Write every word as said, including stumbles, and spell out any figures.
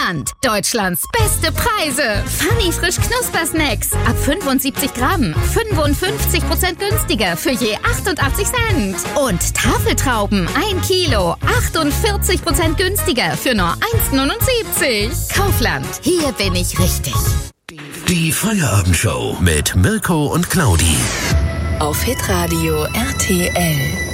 Kaufland. Deutschlands beste Preise. Funny frisch Knuspersnacks. Ab fünfundsiebzig Gramm. fünfundfünfzig Prozent günstiger für je achtundachtzig Cent. Und Tafeltrauben. ein Kilo. achtundvierzig Prozent günstiger für nur eins neunundsiebzig. Kaufland. Hier bin ich richtig. Die Feierabendshow mit Mirko und Claudi. Auf Hitradio R T L.